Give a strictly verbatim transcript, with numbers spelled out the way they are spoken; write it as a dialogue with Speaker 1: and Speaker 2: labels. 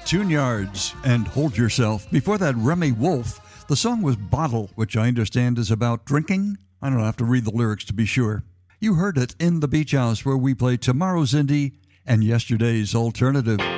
Speaker 1: Tune Yards and Hold Yourself. Before that, Remy Wolf. The song was Bottle, which I understand is about drinking. I don't have to read the lyrics to be sure. You heard it in the Beach House, where we play tomorrow's indie and yesterday's alternative.